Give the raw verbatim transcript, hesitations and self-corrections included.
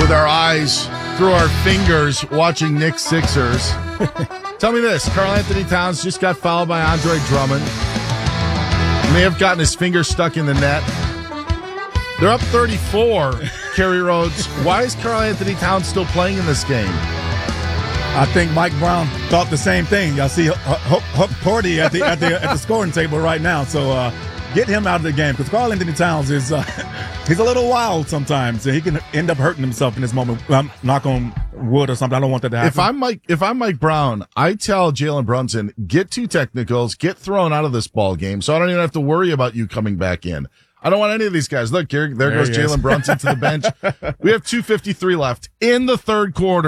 with our eyes through our fingers watching Knicks Sixers. Tell me this, Karl Anthony Towns just got fouled by Andre Drummond. May have gotten his finger stuck in the net. They're up thirty-four, Kerry Rhodes. Why is Karl Anthony Towns still playing in this game? I think Mike Brown thought the same thing. Y'all see Huck Porty at the at the at the scoring table right now. So uh, get him out of the game because Karl Anthony Towns is uh, he's a little wild sometimes. He can end up hurting himself in this moment. Um, knock on wood or something. I don't want that to happen. If I'm Mike, if I'm Mike Brown, I tell Jalen Brunson, get two technicals, get thrown out of this ball game, so I don't even have to worry about you coming back in. I don't want any of these guys. Look, here, there, there goes Jalen Brunson to the bench. We have two fifty-three left in the third quarter.